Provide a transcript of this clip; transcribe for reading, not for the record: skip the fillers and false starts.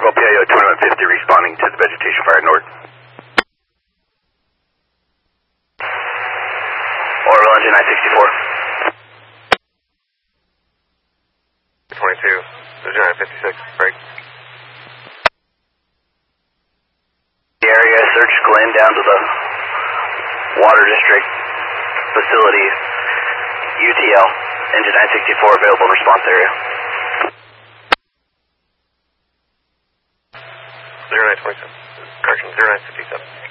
Corvo PIO 2150 responding to the vegetation fire north. Orville engine 964. 22, there's 956, break. The area, search Glen down to the Water District facility, UTL, engine 964 available response area. 0927, correction, 0957.